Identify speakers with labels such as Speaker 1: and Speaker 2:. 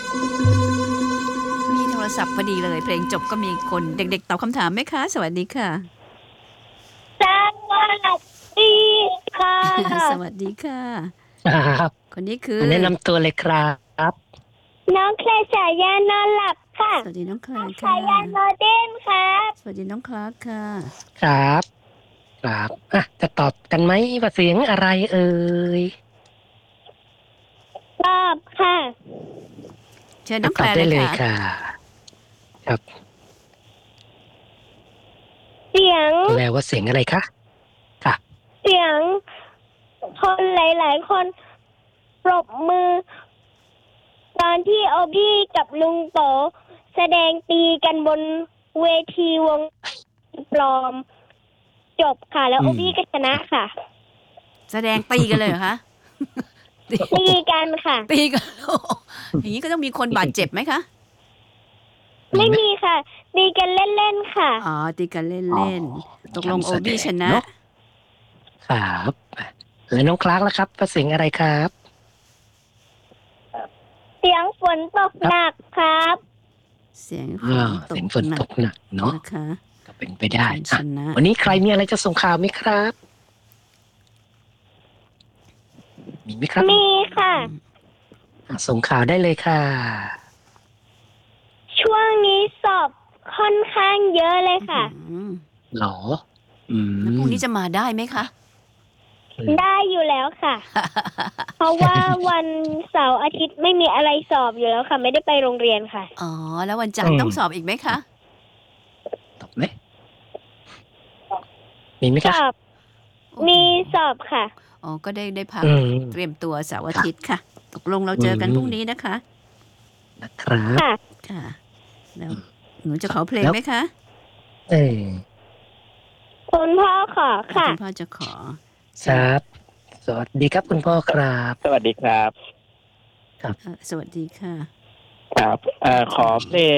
Speaker 1: มีโทรศัพท์พอดีเลยเพลงจบก็มีคนเด็กๆตอบคำถามไหมคะสวัสดีค่ะ
Speaker 2: สวัสดีค่ะ
Speaker 1: สวัสดีค่ะ
Speaker 3: ครับ
Speaker 1: คนนี้คือ
Speaker 3: แนะนำตัวเลยครับ
Speaker 2: น้องแคลฉายานอนหลับค่ะ
Speaker 1: สวัสดีน้องแคลร์
Speaker 2: ฉา
Speaker 1: ค่ะ
Speaker 2: ยานอนเด่นครับ
Speaker 1: สวัสดีน้องคลาร์กค่ะ
Speaker 3: ครับครับจะตอบกันไหมว่าเสียงอะไรเอ่ย
Speaker 2: ตอบค่ะ
Speaker 1: เชิญน้องแค
Speaker 3: ต
Speaker 1: ล
Speaker 3: อบ
Speaker 1: ร์
Speaker 3: ได้
Speaker 1: เลย
Speaker 3: เลย
Speaker 1: ค่ะ
Speaker 3: ค่ะ ครับ
Speaker 2: เสียง
Speaker 3: แล้วว่าเสียงอะไรคะค่ะ
Speaker 2: เสียง คนหลาย ๆ คนปรบมือ ตอนที่โอบี้กับลุงโตแสดงตีกันบนเวทีวงปลอม จบค่ะ แล้วโอบี้ก็ชนะค่ะ
Speaker 1: แสดงตีกันเลยเหรอคะ
Speaker 2: ตีกันค่ะ
Speaker 1: ตีกัน อย่างนี้ก็ต้องมีคนบาดเจ็บไหมคะ
Speaker 2: ไม่มีค่ะ ตีกันเล่น ๆ ค่ะ
Speaker 1: อ๋อตีกันเล่นๆตกลงโอบี้ชนะ
Speaker 3: ครับแล้วน้องคลาร์กล่ะครับว่าเสียงอะไรครับ
Speaker 2: เสียงฝนตกหนักครับ
Speaker 1: เสียงฝ
Speaker 3: อ่าน
Speaker 1: ต
Speaker 3: เสีย
Speaker 1: ก
Speaker 3: งฝน
Speaker 1: หนั
Speaker 3: ต
Speaker 1: ก
Speaker 3: กหนักเนาะ
Speaker 1: นะคะ
Speaker 3: ก็เป็นไปได้
Speaker 1: คนชนะ
Speaker 3: วันนี้ใครมีอะไรจะส่งข่าวไหมครับ มีไหมครับ
Speaker 2: มีค่ะ
Speaker 3: ส่งข่าวได้เลยค่ะ
Speaker 2: ช่วงนี้สอบค่อนข้างเยอะเลยค่ะ
Speaker 1: อืม
Speaker 3: หรอ
Speaker 1: แล้วพรุ่งนี้จะมาได้ไหมคะ
Speaker 2: ได้อยู่แล้วค่ะ เพราะว่าวันเสาร์อาทิตย์ไม่มีอะไรสอบอยู่แล้วค่ะ ไม่ได้ไปโรงเรียนค่ะ
Speaker 1: อ๋อ แล้ววันจันทร์ต้องสอบอีกไหมคะ
Speaker 3: ตอบไหมมีไหม
Speaker 2: ส
Speaker 3: คะ
Speaker 2: อบ มีสอบค่ะ
Speaker 1: อ๋อ ก็ได้พัก
Speaker 3: อืม
Speaker 1: เตรียมตัวเสาร์อาทิตย์ค่ะ ตกลงเราเจอกันพรุ่งนี้นะคะ
Speaker 3: นะครับ
Speaker 2: ค่ะ
Speaker 1: ค่ะ แล้วหนูจะขอเพลง
Speaker 3: แล้ว
Speaker 1: ไหมคะ
Speaker 3: เออ
Speaker 2: คุณพ่อขอค่ะ
Speaker 1: คุณพ่อจะขอ
Speaker 3: ครับ สวัสดีครับคุณพ่อครับ
Speaker 4: สวัสดีครับ
Speaker 1: สวัสดีค่ะ
Speaker 4: ครับขอเพลง